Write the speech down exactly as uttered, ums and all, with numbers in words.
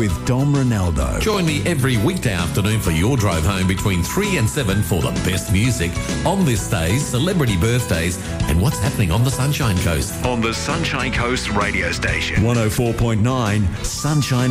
with Dom Ronaldo. Join me every weekday afternoon for your drive home between three and seven for the best music on this day's celebrity birthdays and what's happening on the Sunshine Coast. On the Sunshine Coast radio station. one oh four point nine Sunshine